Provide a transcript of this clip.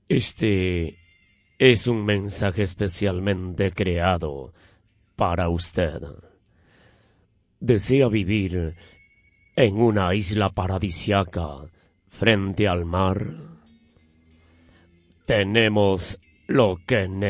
Este es un mensaje especialmente creado para usted. ¿Desea vivir en una isla paradisiaca frente al mar? Tenemos lo que necesita.